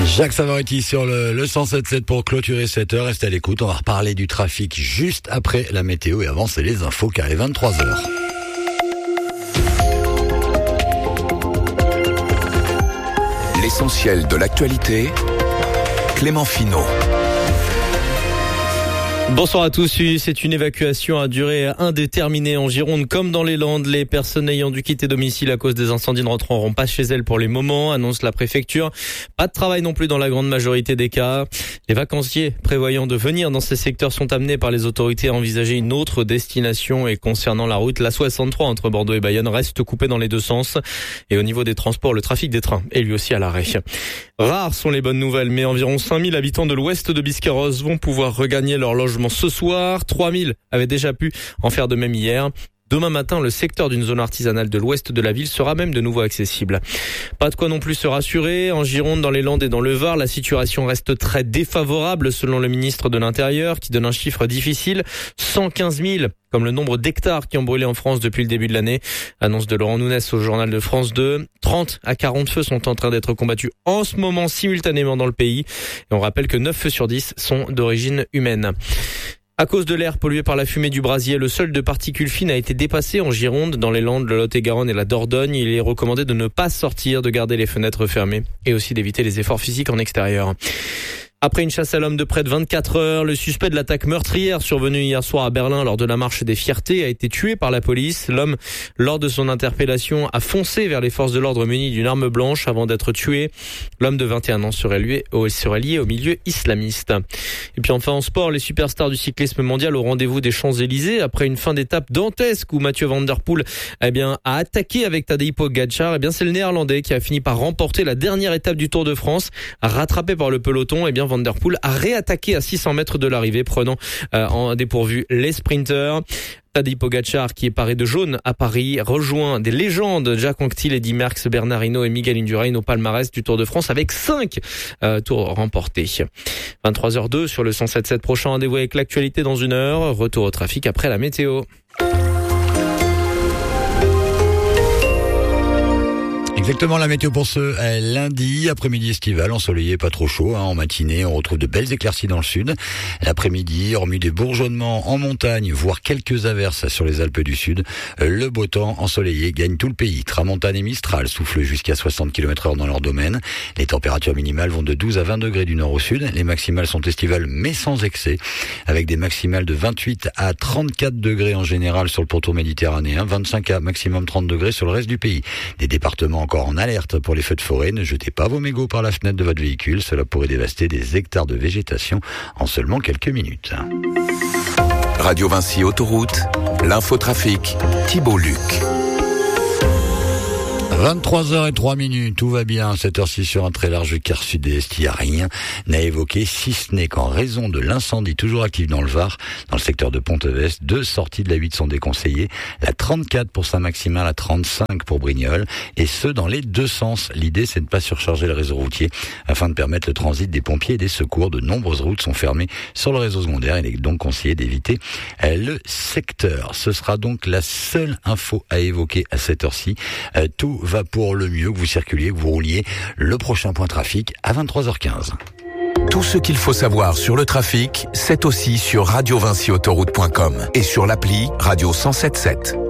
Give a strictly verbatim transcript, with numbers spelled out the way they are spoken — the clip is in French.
Jacques Savaretti sur le, le cent sept sept pour clôturer cette heure. Restez à l'écoute, on va reparler du trafic juste après la météo et avant c'est les infos car il est vingt-trois heures. L'essentiel de l'actualité, Clément Finot. Bonsoir à tous. C'est une évacuation à durée indéterminée en Gironde comme dans les Landes. Les personnes ayant dû quitter domicile à cause des incendies ne rentreront pas chez elles pour les moments, annonce la préfecture. Pas de travail non plus dans la grande majorité des cas. Les vacanciers prévoyant de venir dans ces secteurs sont amenés par les autorités à envisager une autre destination. Et concernant la route, la soixante-trois entre Bordeaux et Bayonne reste coupée dans les deux sens. Et au niveau des transports, le trafic des trains est lui aussi à l'arrêt. Rares sont les bonnes nouvelles, mais environ cinq mille habitants de l'ouest de Biscarrosse vont pouvoir regagner leur logement ce soir. trois mille avaient déjà pu en faire de même hier. Demain matin, le secteur d'une zone artisanale de l'ouest de la ville sera même de nouveau accessible. Pas de quoi non plus se rassurer. En Gironde, dans les Landes et dans le Var, la situation reste très défavorable selon le ministre de l'Intérieur qui donne un chiffre difficile. cent quinze mille, comme le nombre d'hectares qui ont brûlé en France depuis le début de l'année. Annonce de Laurent Nounès au journal de France deux. trente à quarante feux sont en train d'être combattus en ce moment simultanément dans le pays. Et on rappelle que neuf feux sur dix sont d'origine humaine. À cause de l'air pollué par la fumée du brasier, le seuil de particules fines a été dépassé en Gironde, dans les Landes, le Lot-et-Garonne et la Dordogne. Il est recommandé de ne pas sortir, de garder les fenêtres fermées et aussi d'éviter les efforts physiques en extérieur. Après une chasse à l'homme de près de vingt-quatre heures, le suspect de l'attaque meurtrière survenue hier soir à Berlin lors de la marche des Fiertés a été tué par la police. L'homme, lors de son interpellation, a foncé vers les forces de l'ordre munies d'une arme blanche avant d'être tué. L'homme de vingt et un ans serait lié, serait lié au milieu islamiste. Et puis enfin en sport, les superstars du cyclisme mondial au rendez-vous des Champs-Élysées après une fin d'étape dantesque où Mathieu Van Der Poel eh bien, a attaqué avec Tadej Pogačar. Eh bien, c'est le Néerlandais qui a fini par remporter la dernière étape du Tour de France, rattrapé par le peloton. Eh bien, Van Der Poel a réattaqué à six cents mètres de l'arrivée, prenant euh, en dépourvu les sprinteurs. Tadej Pogačar, qui est paré de jaune à Paris, rejoint des légendes Jack Anquetil, Eddy Merckx, Bernard Hinault et Miguel Indurain au palmarès du Tour de France avec cinq euh, tours remportés. vingt-trois heures deux sur le cent sept sept. Prochain rendez-vous avec l'actualité dans une heure. Retour au trafic après la météo. Exactement la météo pour ce lundi, après-midi estival, ensoleillé, pas trop chaud. Hein, en matinée, on retrouve de belles éclaircies dans le sud. L'après-midi, hormis des bourgeonnements en montagne, voire quelques averses sur les Alpes du Sud, le beau temps ensoleillé gagne tout le pays. Tramontane et Mistral soufflent jusqu'à soixante kilomètres heure dans leur domaine. Les températures minimales vont de douze à vingt degrés du nord au sud. Les maximales sont estivales mais sans excès, avec des maximales de vingt-huit à trente-quatre degrés en général sur le pourtour méditerranéen, vingt-cinq à maximum trente degrés sur le reste du pays. Des départements encore en alerte pour les feux de forêt. Ne jetez pas vos mégots par la fenêtre de votre véhicule. Cela pourrait dévaster des hectares de végétation en seulement quelques minutes. Radio Vinci Autoroute, l'infotrafic, Thibault Luc. vingt-trois heures zéro trois minutes, tout va bien. Cette heure-ci sur un très large quart sud-est, il n'y a rien à évoquer, si ce n'est qu'en raison de l'incendie toujours actif dans le Var, dans le secteur de Pont-Evès, deux sorties de la huit sont déconseillées. La trente-quatre pour Saint-Maximin, la trente-cinq pour Brignoles, et ce dans les deux sens. L'idée, c'est de ne pas surcharger le réseau routier afin de permettre le transit des pompiers et des secours. De nombreuses routes sont fermées sur le réseau secondaire. Il est donc conseillé d'éviter le secteur. Ce sera donc la seule info à évoquer à cette heure-ci. Tout va pour le mieux, que vous circuliez, que vous rouliez. Le prochain point trafic à vingt-trois heures quinze. Tout ce qu'il faut savoir sur le trafic, c'est aussi sur radio vinci autoroute point com et sur l'appli Radio cent sept sept.